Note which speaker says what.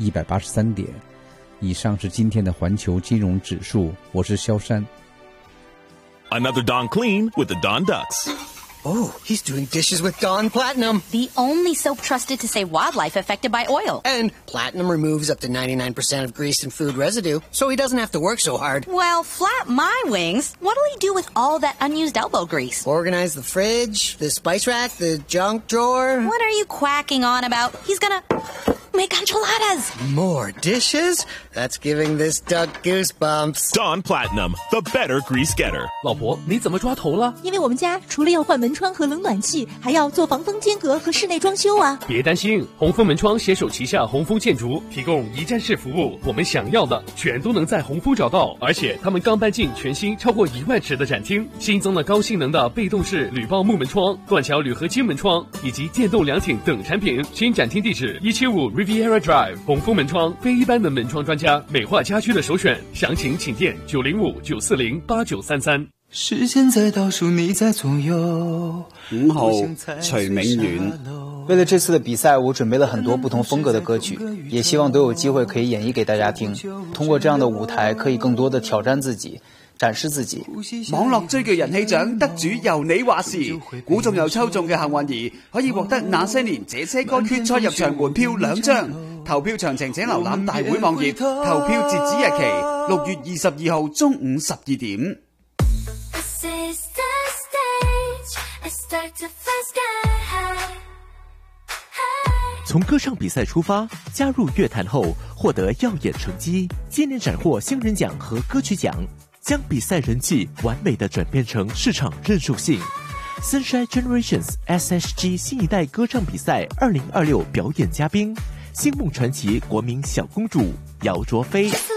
Speaker 1: 183点。以上是今天的环球金融指数，我是萧山。
Speaker 2: Another Dawn clean with the Dawn Ducks.
Speaker 3: Oh, he's doing dishes with Dawn Platinum.
Speaker 4: The only soap trusted to save wildlife affected by oil.
Speaker 3: And Platinum removes up to 99% of grease and food residue, so he doesn't have to work so hard.
Speaker 4: Well, flap my wings. What'll he do with all that unused elbow grease?
Speaker 3: Organize the fridge, the spice rack, the junk drawer.
Speaker 4: What are you quacking on about? He's gonna make enchiladas.
Speaker 3: More dishes? That's giving this duck goosebumps.
Speaker 2: Dawn Platinum, the better grease getter.
Speaker 5: 老婆，你怎么抓头了？
Speaker 6: 因为我们家除了要换门窗和冷暖气，还要做防风间隔和室内装修啊。
Speaker 5: 别担心，红枫门窗携手旗下红枫建筑，提供一站式服务，我们想要的全都能在红枫找到。而且他们刚搬进全新超过1万尺的展厅，新增了高性能的被动式铝爆木门窗、断桥铝合金门窗以及电动凉亭等产品。新展厅地址175 Riviera Drive， 红枫门窗，非一般的门窗专家，美化家居的首选。详情请电905-940-8933。
Speaker 7: 时间在倒数，你在左右。
Speaker 8: 5號徐明遠。
Speaker 9: 为了这次的比赛，我準備了很多不同風格的歌曲，也希望都有機會可以演繹給大家聽。通過這樣的舞台，可以更多的挑戰自己，展示自己。
Speaker 8: 網絡追劇人氣獎得主由你話事，估中又抽中嘅幸運兒可以獲得那些年這些歌決賽入場門票2張。投票詳情請瀏覽大會網頁，投票截止日期6月22號中午12點。
Speaker 10: 從歌唱比賽出發，加入樂壇後獲得耀眼成績，接連斬獲新人獎和歌曲獎，將比賽人氣完美地轉變成市場認受性。Sunshine Generations SHG 新一代歌唱比賽2026表演嘉賓：星夢傳奇國民小公主姚卓菲。